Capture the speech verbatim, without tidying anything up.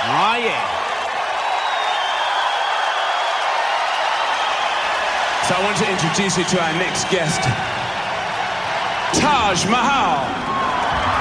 Oh, yeah. So I want to introduce you to our next guest, Taj Mahal.